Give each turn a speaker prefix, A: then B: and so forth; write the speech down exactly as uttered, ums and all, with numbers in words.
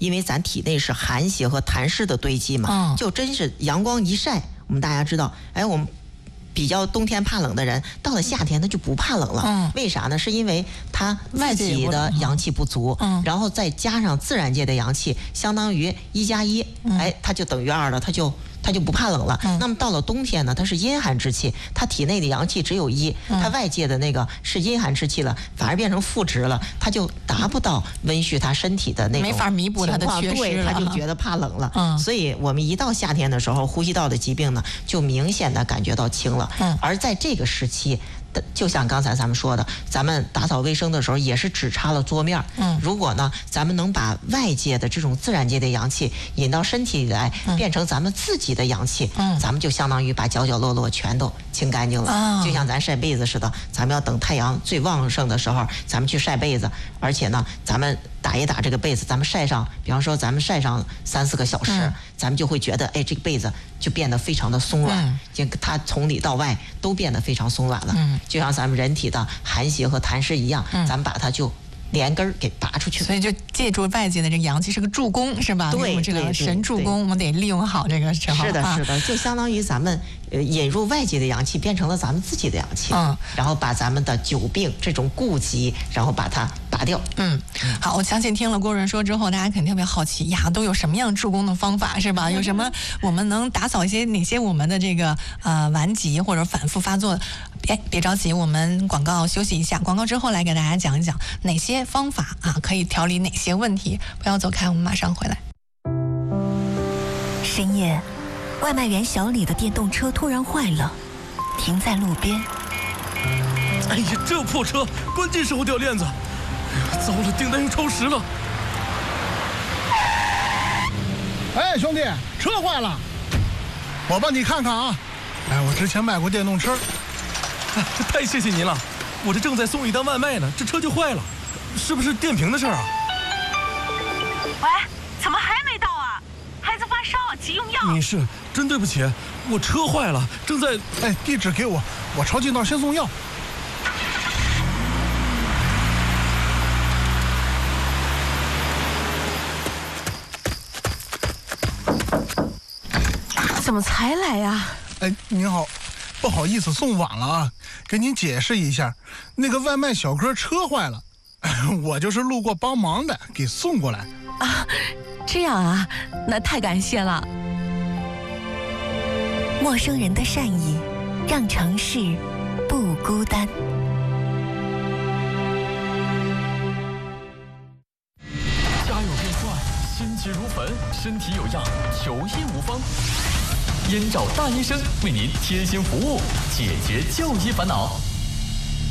A: 因为咱体内是寒邪和痰湿的堆积嘛，就真是阳光一晒，我们大家知道，哎，我们比较冬天怕冷的人，到了夏天他就不怕冷了。嗯，为啥呢？是因为他自己的阳气不足，嗯，然后再加上自然界的阳气，相当于一加一，哎，他就等于二了，他就。他就不怕冷了。嗯、那么到了冬天呢，它是阴寒之气，它体内的阳气只有一，它外界的那个是阴寒之气了，反而变成负值了，它就达不到温煦他身体的那种
B: 没法弥补它的缺失了，
A: 对，他就觉得怕冷了。嗯，所以我们一到夏天的时候，呼吸道的疾病呢，就明显的感觉到轻了。嗯，而在这个时期。就像刚才咱们说的，咱们打扫卫生的时候也是只擦了桌面。嗯，如果呢，咱们能把外界的这种自然界的阳气引到身体里来，嗯、变成咱们自己的阳气，嗯，咱们就相当于把角角落落全都清干净了。哦、就像咱晒被子似的，咱们要等太阳最旺盛的时候，咱们去晒被子，而且呢，咱们打一打这个被子，咱们晒上，比方说咱们晒上三四个小时，嗯、咱们就会觉得，哎，这个被子就变得非常的松软，嗯、就它从里到外都变得非常松软了。嗯，就像咱们人体的寒邪和痰湿一样，嗯、咱们把它就连根儿给拔出去。
B: 所以就借助外界的这个阳气是个助攻，是吧？
A: 对，
B: 这个神助攻，我们得利用好这个时候。
A: 是的，是的，就相当于咱们呃引入外界的阳气，变成了咱们自己的阳气，嗯，然后把咱们的久病这种痼疾，然后把它拔掉。
B: 嗯，好，我相信听了郭主任说之后，大家肯定特别好奇呀，都有什么样助攻的方法，是吧？有什么我们能打扫一些哪些我们的这个呃顽疾或者反复发作？别别着急，我们广告休息一下，广告之后来给大家讲一讲哪些方法啊可以调理哪些问题。不要走开，我们马上回来。
C: 深夜，外卖员小李的电动车突然坏了，停在路边。
D: 哎呀，这破车，关键时候掉链子！哎呀，糟了，订单又超时了。
E: 哎，兄弟，车坏了，我帮你看看啊。哎，我之前卖过电动车。
D: 哎，太谢谢您了，我这正在送一单外卖呢，这车就坏了，是不是电瓶的事儿啊？
F: 喂，怎么还没到啊？孩子发烧，急用药。
D: 女士，真对不起，我车坏了，正在……
E: 哎，地址给我，我抄近道先送药。
F: 怎么才来呀？
E: 哎，您好，不好意思送晚了啊，给您解释一下，那个外卖小哥车坏了，我就是路过帮忙的，给送过来。
F: 啊，这样啊，那太感谢了。
C: 陌生人的善意，让城市不孤单。
G: 家有变坏，心急如焚，身体有恙，求医无方。燕赵大医生为您贴心服务，解决就医烦恼。